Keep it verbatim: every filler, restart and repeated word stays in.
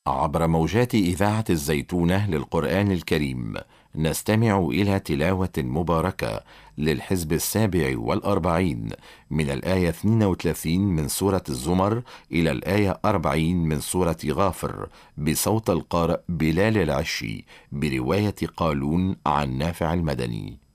عبر موجات إذاعة الزيتونة للقرآن الكريم نستمع إلى تلاوة مباركة للحزب السابع والأربعين من الآية اثنين وثلاثين من سورة الزمر إلى الآية أربعين من سورة غافر بصوت القارئ بلال العشي برواية قالون عن نافع المدني.